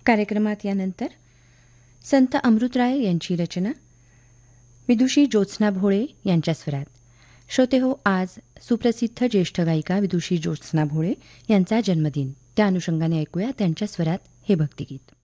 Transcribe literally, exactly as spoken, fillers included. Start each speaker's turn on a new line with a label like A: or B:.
A: कार्यक्रमात यानंतर संत अमृतराय यांची रचना विदुषी ज्योत्स्ना भोळे यांच्या स्वरात. श्रोते हो, आज सुप्रसिद्ध ज्येष्ठ गायिका विदुषी ज्योत्स्ना भोळे यांचा जन्मदिन. त्या अनुषंगाने ऐकूया त्यांच्या स्वरात हे भक्तिगीत.